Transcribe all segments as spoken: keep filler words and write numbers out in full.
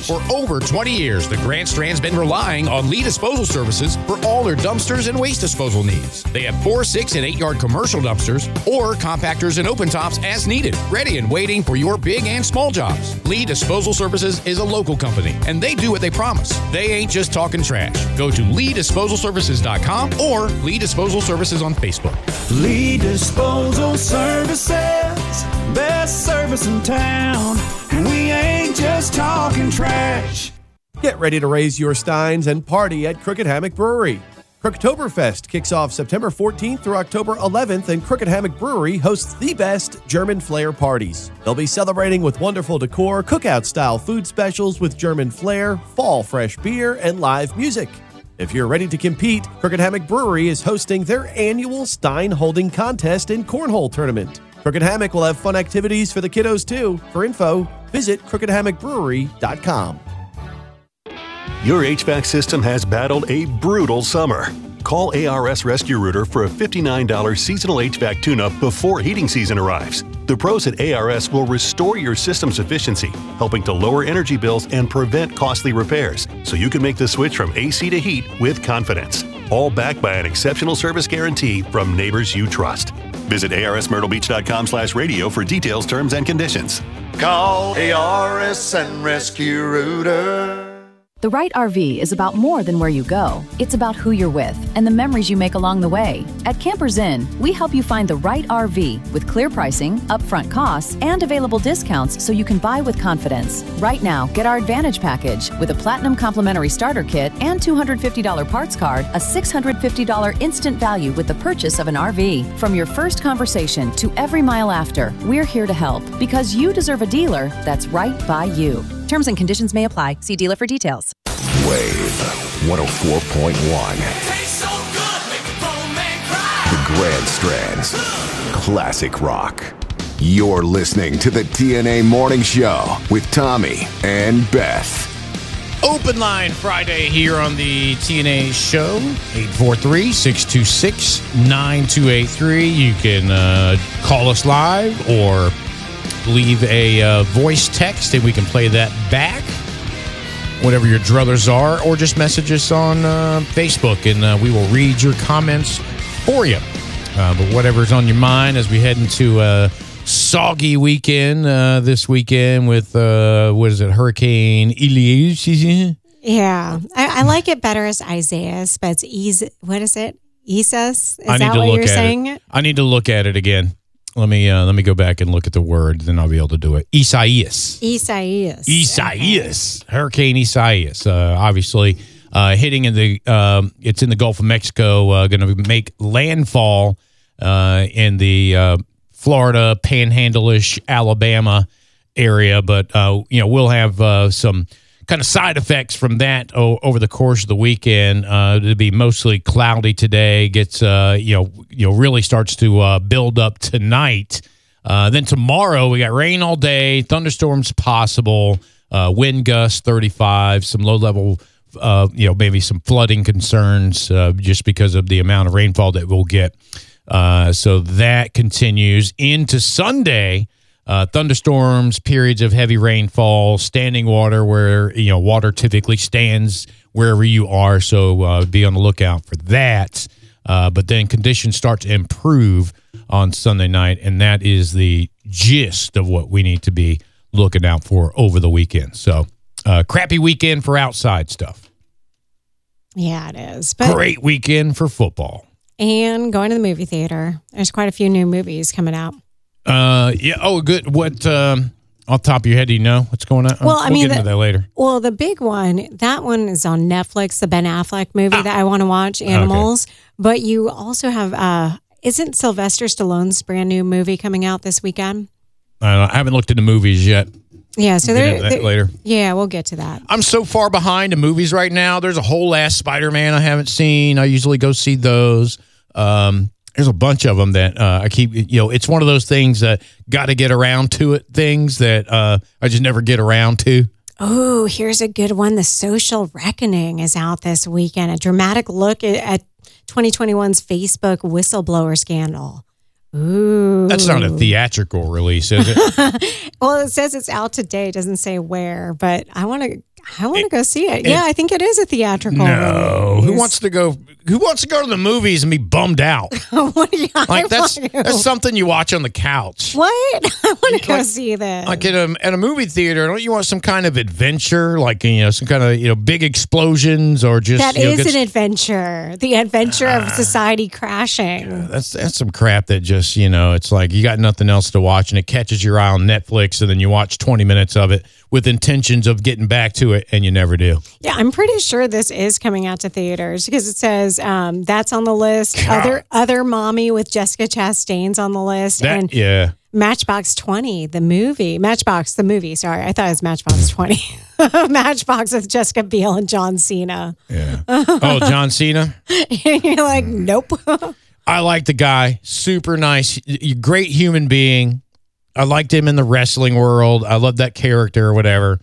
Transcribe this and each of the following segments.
For over twenty years, the Grand Strand's been relying on Lee Disposal Services for all their dumpsters and waste disposal needs. They have four, six, and eight-yard commercial dumpsters or compactors and open tops as needed, ready and waiting for your big and small jobs. Lee Disposal Services is a local company, and they do what they promise. They ain't just talking trash. Go to lee disposal services dot com or Lee Disposal Services on Facebook. Lee Disposal Services, best service in town, and we ain't just talking trash. Get ready to raise your steins and party at Crooked Hammock Brewery. Crooktoberfest kicks off September fourteenth through October eleventh, and Crooked Hammock Brewery hosts the best German flair parties. They'll be celebrating with wonderful decor, cookout-style food specials with German flair, fall fresh beer, and live music. If you're ready to compete, Crooked Hammock Brewery is hosting their annual Stein Holding Contest and Cornhole Tournament. Crooked Hammock will have fun activities for the kiddos, too. For info, visit crooked hammock brewery dot com. Your H V A C system has battled a brutal summer. Call A R S Rescue Rooter for a fifty-nine dollars seasonal H V A C tune-up before heating season arrives. The pros at A R S will restore your system's efficiency, helping to lower energy bills and prevent costly repairs, so you can make the switch from A C to heat with confidence. All backed by an exceptional service guarantee from neighbors you trust. Visit A R S myrtle beach dot com slash radio for details, terms, and conditions. Call A R S and Rescue Rooter. The right R V is about more than where you go. It's about who you're with and the memories you make along the way. At Campers Inn, we help you find the right R V with clear pricing, upfront costs, and available discounts so you can buy with confidence. Right now, get our Advantage package with a Platinum Complimentary Starter Kit and two hundred fifty dollars parts card, a six hundred fifty dollars instant value with the purchase of an R V. From your first conversation to every mile after, we're here to help because you deserve a dealer that's right by you. Terms and conditions may apply. See dealer for details. Wave one oh four point one. The Grand Strand's classic rock. You're listening to the T N A Morning Show with Tommy and Beth. Open Line Friday here on the T N A Show, eight four three, six two six, nine two eight three. You can uh, call us live or leave a uh, voice text and we can play that back, whatever your druthers are, or just message us on uh, Facebook and uh, we will read your comments for you. Uh, but whatever's on your mind as we head into a soggy weekend uh, this weekend with, uh, what is it, Hurricane Elias? Yeah. I, I like it better as Isaias, but it's easy. What is it? Isis? Is I need that to what look you're at saying? It. I need to look at it again. Let me uh, let me go back and look at the word, then I'll be able to do it. Isaias. Isaias. Isaias. Okay. Hurricane Isaias. Uh, obviously, uh, hitting in the um, it's in the Gulf of Mexico. Uh, going to make landfall uh, in the uh, Florida Panhandle-ish Alabama area, but uh, you know we'll have uh, some kind of side effects from that o- over the course of the weekend. Uh, it'll be mostly cloudy today. Gets uh, you know you know really starts to uh, build up tonight. Uh, then tomorrow we got rain all day, thunderstorms possible, uh, wind gusts thirty-five, some low level, uh, you know maybe some flooding concerns uh, just because of the amount of rainfall that we'll get. Uh, so that continues into Sunday. Uh, thunderstorms, periods of heavy rainfall, standing water where, you know, water typically stands wherever you are. So uh, be on the lookout for that. Uh, but then conditions start to improve on Sunday night. And that is the gist of what we need to be looking out for over the weekend. So uh, crappy weekend for outside stuff. Yeah, it is. But great weekend for football. And going to the movie theater. There's quite a few new movies coming out. Uh yeah oh good what um off the top of your head do you know what's going on? Well, I we'll mean get into the, that later. Well, the big one, that one is on Netflix, the Ben Affleck movie ah. that I want to watch, Animals. Okay. But you also have uh isn't Sylvester Stallone's brand new movie coming out this weekend? I, don't know, I haven't looked into movies yet. Yeah, so we'll they're, they're later. Yeah, we'll get to that. I'm so far behind in movies right now. There's a whole ass Spider-Man I haven't seen. I usually go see those. Um There's a bunch of them that uh, I keep, you know, it's one of those things that got to get around to it, things that uh, I just never get around to. Oh, here's a good one. The Social Reckoning is out this weekend. A dramatic look at twenty twenty-one's Facebook whistleblower scandal. Ooh. That's not a theatrical release, is it? Well, it says it's out today. It doesn't say where, but I want to I want to go see it. Yeah, I think it is a theatrical. No, release. who wants to go? Who wants to go to the movies and be bummed out? yeah, like that's that's something you watch on the couch. What? I want to go like, see this. Like at a at a movie theater, don't you want some kind of adventure? Like you know, some kind of you know big explosions or just that you know, is gets, an adventure. The adventure uh, of society crashing. Yeah, that's that's some crap that just you know it's like you got nothing else to watch and it catches your eye on Netflix and then you watch twenty minutes of it with intentions of getting back to it and you never do. Yeah, I'm pretty sure this is coming out to theaters because it says um, that's on the list. God. Other other mommy with Jessica Chastain's on the list. That, and yeah. Matchbox twenty, the movie. Matchbox, the movie. Sorry, I thought it was Matchbox twenty. Matchbox with Jessica Biel and John Cena. Yeah. Oh, John Cena? You're like, nope. I like the guy. Super nice. Great human being. I liked him in the wrestling world. I love that character or whatever.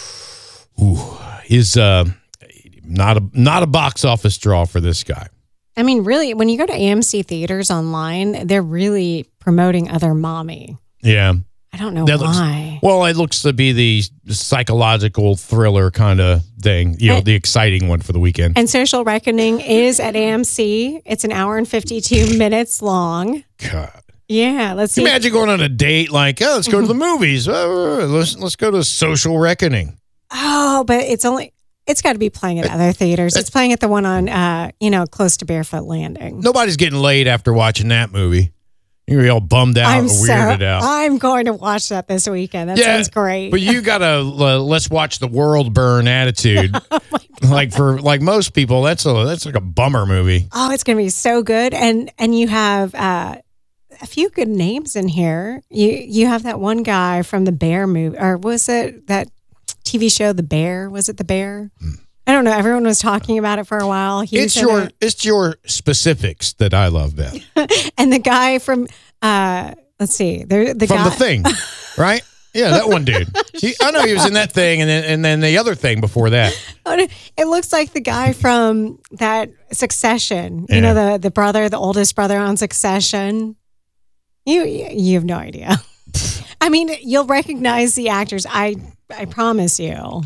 Ooh, he's uh, not a not a box office draw for this guy. I mean, really, when you go to A M C theaters online, they're really promoting Other Mommy. Yeah. I don't know that why. Looks, well, it looks to be the psychological thriller kind of thing, you know, and, the exciting one for the weekend. And Social Reckoning is at A M C. It's an hour and fifty-two minutes long. God. Yeah, let's see. Imagine going on a date like, oh, let's go to the movies. Uh, let's let's go to Social Reckoning. Oh, but it's only it's got to be playing at other theaters. It's playing at the one on, uh, you know, close to Barefoot Landing. Nobody's getting laid after watching that movie. You're all bummed out I'm or weirded so, out. I'm going to watch that this weekend. That yeah, sounds great. But you got a uh, let's watch the world burn attitude. oh like for like most people, that's a that's like a bummer movie. Oh, it's going to be so good, and and you have uh, a few good names in here. You you have that one guy from the Bear movie, or was it that T V show, The Bear? Was it The Bear? Hmm. I don't know. Everyone was talking about it for a while. He it's your it. it's your specifics that I love, Beth. And the guy from uh, let's see, the the from guy- the Thing, right? Yeah, that one dude. He, I know he was in that thing, and then and then the other thing before that. It looks like the guy from that Succession. You yeah. know, the the brother, the oldest brother on Succession. You you have no idea. I mean, you'll recognize the actors. I I promise you,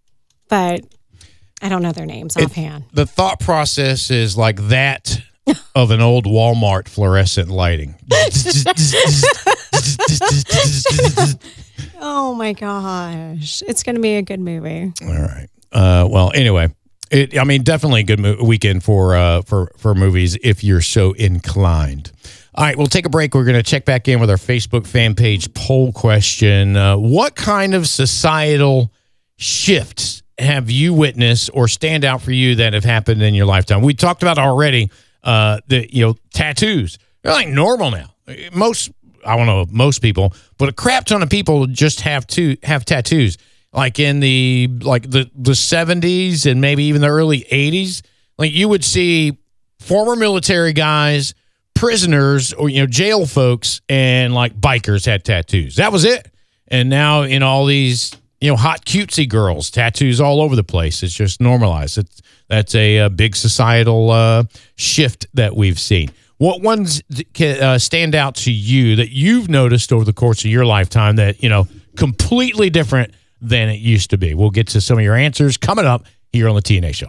but I don't know their names it, offhand. The thought process is like that of an old Walmart fluorescent lighting. Oh my gosh, it's going to be a good movie. All right. Uh, well, anyway, it, I mean, definitely a good mo- weekend for uh, for for movies if you're so inclined. All right, we'll take a break. We're going to check back in with our Facebook fan page poll question. Uh, what kind of societal shifts have you witnessed or stand out for you that have happened in your lifetime? We talked about already uh, the you know tattoos. They're like normal now. Most I don't know most people, but a crap ton of people just have to have tattoos. Like in the like the the seventies and maybe even the early eighties, like you would see former military guys, prisoners, or you know jail folks, and like bikers had tattoos. That was it. And now in all these you know hot cutesy girls, tattoos all over the place. It's just normalized. It's that's a, a big societal uh, shift that we've seen. What ones can uh, stand out to you that you've noticed over the course of your lifetime that you know completely different than it used to be? We'll get to some of your answers coming up here on the T N A Show.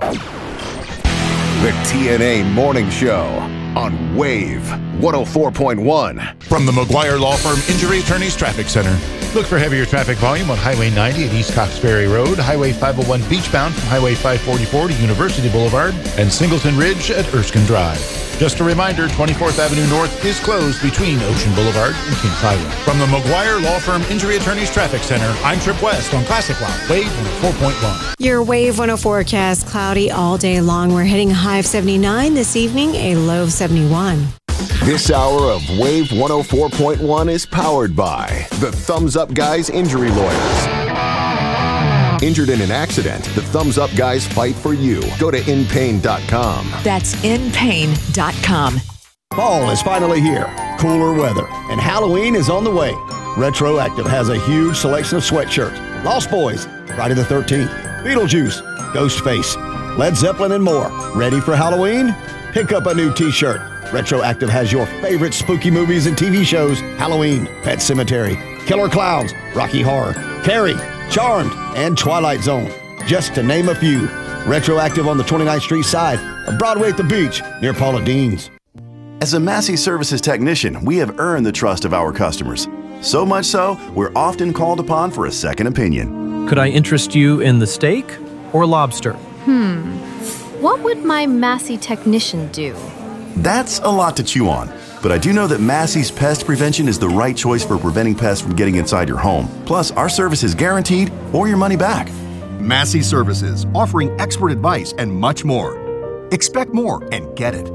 The T N A Morning Show on Wave one oh four point one. From the McGuire Law Firm Injury Attorneys Traffic Center. Look for heavier traffic volume on Highway ninety at East Coxbury Road, Highway five oh one beachbound from Highway five forty-four to University Boulevard, and Singleton Ridge at Erskine Drive. Just a reminder, twenty-fourth Avenue North is closed between Ocean Boulevard and Kings Highway. From the McGuire Law Firm Injury Attorneys Traffic Center, I'm Trip West on Classic Rock, Wave one oh four point one. Your Wave one oh forecast, cloudy all day long. We're hitting a high of seventy-nine this evening, a low of seventy-one. This hour of Wave one oh four point one is powered by the Thumbs Up Guys Injury Lawyers. Injured in an accident, the Thumbs Up Guys fight for you. Go to in pain dot com. That's in pain dot com. Fall is finally here, cooler weather, and Halloween is on the way. Retroactive has a huge selection of sweatshirts, Lost Boys, Friday the thirteenth, Beetlejuice, Ghostface, Led Zeppelin, and more. Ready for Halloween? Pick up a new t-shirt. Retroactive has your favorite spooky movies and T V shows: Halloween, Pet Sematary, Killer Clowns, Rocky Horror, Carrie, Charmed, and Twilight Zone. just to name a few. Retroactive on the twenty-ninth Street side of Broadway at the beach near Paula Dean's. As a Massey Services technician, we have earned the trust of our customers. So much so, we're often called upon for a second opinion. Could I interest you in the steak or lobster? Hmm. What would my Massey technician do? That's a lot to chew on. But I do know that Massey's Pest Prevention is the right choice for preventing pests from getting inside your home. Plus, our service is guaranteed or your money back. Massey Services, offering expert advice and much more. Expect more and get it.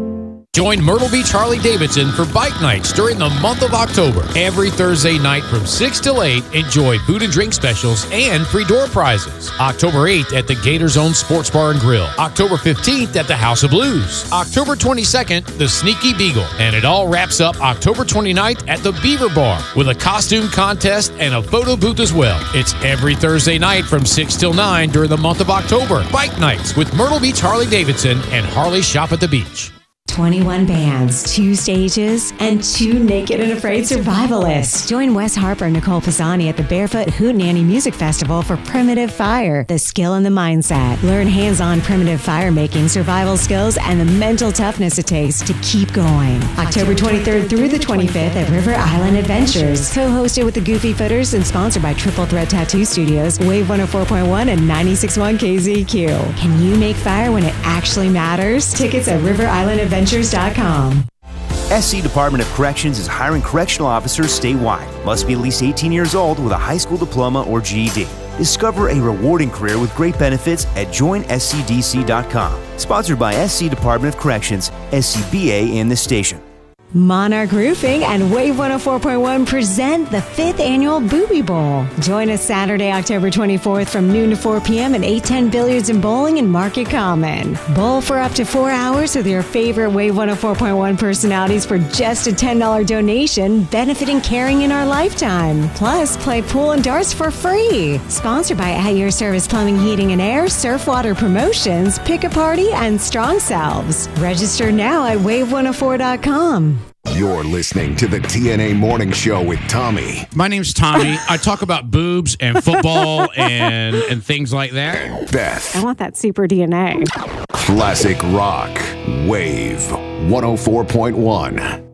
Join Myrtle Beach Harley-Davidson for bike nights during the month of October. Every Thursday night from six till eight, enjoy food and drink specials and free door prizes. October eighth at the Gator Zone Sports Bar and Grill. October fifteenth at the House of Blues. October twenty-second, the Sneaky Beagle. And it all wraps up October twenty-ninth at the Beaver Bar with a costume contest and a photo booth as well. It's every Thursday night from six till nine during the month of October. Bike nights with Myrtle Beach Harley-Davidson and Harley Shop at the Beach. twenty-one bands, two stages, and two naked and afraid survivalists. Join Wes Harper and Nicole Pisani at the Barefoot Hootenanny Music Festival for Primitive Fire, the skill and the mindset. Learn hands-on primitive fire making, survival skills, and the mental toughness it takes to keep going. October twenty-third through the twenty-fifth at River Island Adventures. Co-hosted with the Goofy Footers and sponsored by Triple Threat Tattoo Studios, Wave one oh four point one and ninety-six point one K Z Q. Can you make fire when it actually matters? Tickets at river island adventures dot com. S C Department of Corrections is hiring correctional officers statewide. Must be at least eighteen years old with a high school diploma or G E D. Discover a rewarding career with great benefits at join s c d c dot com. Sponsored by S C Department of Corrections, S C B A, and the station. Monarch Roofing and Wave one oh four point one present the fifth annual Booby Bowl. Join us Saturday, October twenty-fourth from noon to four p.m. at eight ten Billiards and Bowling in Market Common. Bowl for up to four hours with your favorite Wave one oh four point one personalities for just a ten dollars donation, benefiting Caring in Our Lifetime. Plus, play pool and darts for free. Sponsored by At Your Service Plumbing, Heating and Air, Surfwater Promotions, Pick a Party, and Strong Selves. Register now at wave one oh four dot com. You're listening to the T N A Morning Show with Tommy. My name's Tommy. I talk about boobs and football and, and things like that. Beth. I want that super D N A. Classic Rock. Wave one oh four point one.